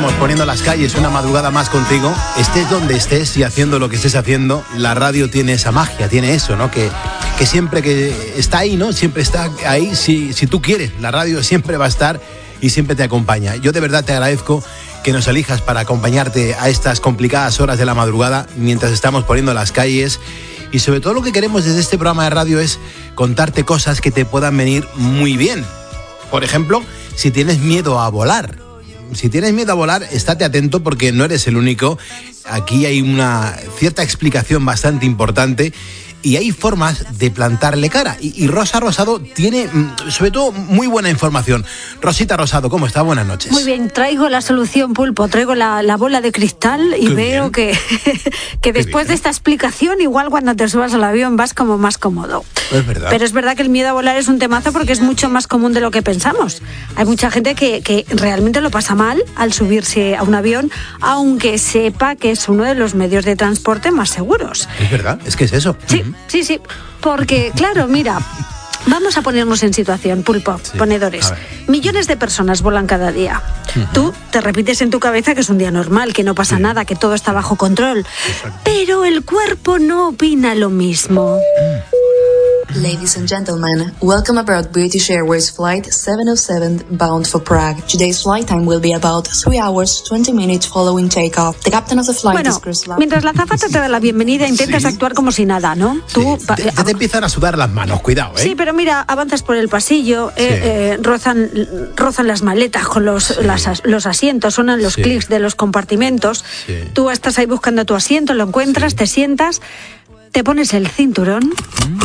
seguimos poniendo las calles una madrugada más contigo. Estés donde estés y haciendo lo que estés haciendo, la radio tiene esa magia, tiene eso, ¿no? Que siempre que está ahí, ¿no? Siempre está ahí, si tú quieres. La radio siempre va a estar y siempre te acompaña. Yo de verdad te agradezco que nos elijas para acompañarte a estas complicadas horas de la madrugada mientras estamos poniendo las calles. Y sobre todo lo que queremos desde este programa de radio es contarte cosas que te puedan venir muy bien. Por ejemplo, si tienes miedo a volar. Si tienes miedo a volar, estate atento porque no eres el único. Aquí hay una cierta explicación bastante importante y hay formas de plantarle cara. Y Rosa Rosado tiene, sobre todo, muy buena información. Rosita Rosado, ¿cómo está? Buenas noches. Muy bien, traigo la solución, Pulpo. Traigo la bola de cristal y veo que después de esta explicación, igual cuando te subas al avión vas como más cómodo. Es verdad. Pero es verdad que el miedo a volar es un temazo porque es mucho más común de lo que pensamos. Hay mucha gente que realmente lo pasa mal al subirse a un avión, aunque sepa que es uno de los medios de transporte más seguros. Es verdad, es que es eso. Sí, sí, porque claro, mira, vamos a ponernos en situación, Pulpo, Sí. ponedores. Millones de personas volan cada día. Tú te repites en tu cabeza que es un día normal, que no pasa nada, que todo está bajo control. Exacto. Pero el cuerpo no opina lo mismo. Ladies and gentlemen, welcome aboard British Airways Flight 707 bound for Prague. Today's flight time will be about 3 hours, 20 minutes following takeoff. The captain of the flight Bueno, is Chris Love. mientras la azafata te da la bienvenida, intentas Sí. actuar como si nada, ¿no? Tú Te empiezan a sudar las manos, cuidado, ¿eh? Sí, pero mira, avanzas por el pasillo, rozan las maletas con los asientos, sonan los Sí. clics de los compartimentos. Sí. Tú estás ahí buscando tu asiento, lo encuentras, te sientas, te pones el cinturón.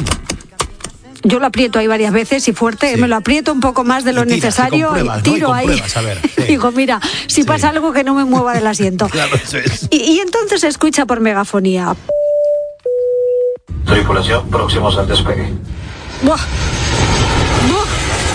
Yo lo aprieto ahí varias veces y fuerte, Sí. me lo aprieto un poco más de lo Y tiras, necesario y compruebas, y ¿no? tiro Y ahí. compruebas, a ver, sí. Digo, mira, si Sí. pasa algo que no me mueva del asiento. Claro, eso es. Y entonces se escucha por megafonía. Tripulación, próximos al despegue. ¡Buah! ¡Buah!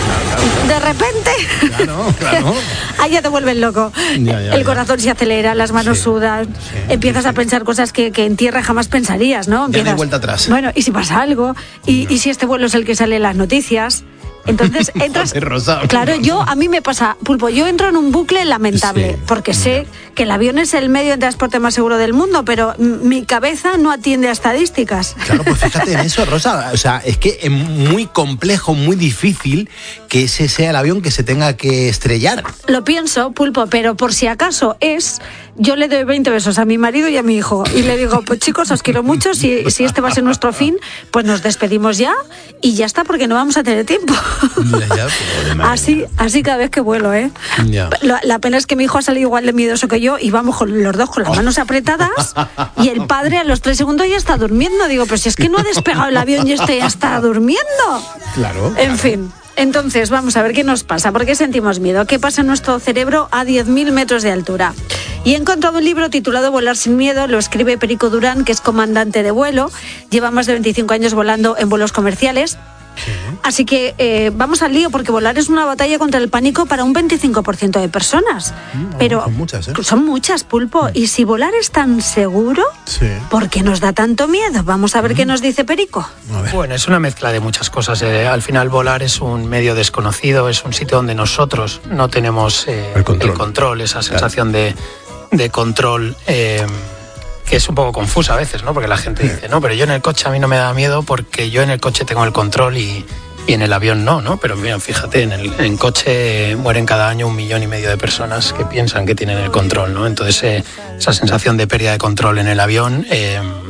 De repente, Claro. ahí ya te vuelves loco. Ya, El corazón se acelera, las manos Sí, sudan, empiezas a pensar cosas que en tierra jamás pensarías, ¿no? Ya no hay vuelta atrás. Bueno, ¿y si pasa algo? ¿Y si este vuelo es el que sale en las noticias? Entonces entras... Joder, Rosa. Claro, a mí me pasa, Pulpo, yo entro en un bucle lamentable, Sí, porque sé que el avión es el medio de transporte más seguro del mundo, pero mi cabeza no atiende a estadísticas. Claro, pues fíjate en eso, Rosa. O sea, es que es muy complejo, muy difícil que ese sea el avión que se tenga que estrellar. Lo pienso, Pulpo, pero por si acaso yo le doy 20 besos a mi marido y a mi hijo y le digo, pues chicos, os quiero mucho, si este va a ser nuestro fin, pues nos despedimos ya y ya está, porque no vamos a tener tiempo. Ya, pues, madre Así cada vez que vuelo, ¿eh? Ya. La pena es que mi hijo ha salido igual de miedoso que yo y vamos los dos con las manos apretadas y el padre a los 3 segundos ya está durmiendo. Digo, pero si es que no ha despegado el avión y ya está durmiendo. Claro. En fin. Entonces, vamos a ver qué nos pasa, por qué sentimos miedo, qué pasa en nuestro cerebro a 10.000 metros de altura. Y he encontrado un libro titulado Volar sin miedo, lo escribe Perico Durán, que es comandante de vuelo, lleva más de 25 años volando en vuelos comerciales. Así que vamos al lío, porque volar es una batalla contra el pánico para un 25% de personas. Pero son muchas, ¿eh? Son muchas, Pulpo. Y si volar es tan seguro, Sí. ¿por qué nos da tanto miedo? Vamos a ver qué nos dice Perico. A ver. Bueno, es una mezcla de muchas cosas. Al final volar es un medio desconocido, es un sitio donde nosotros no tenemos El control. esa sensación de control que es un poco confusa a veces, ¿no? Porque la gente dice, no, pero yo en el coche a mí no me da miedo porque yo en el coche tengo el control y en el avión no. Pero mira, fíjate, en coche mueren cada año 1,5 millones de personas que piensan que tienen el control, ¿no? Entonces esa sensación de pérdida de control en el avión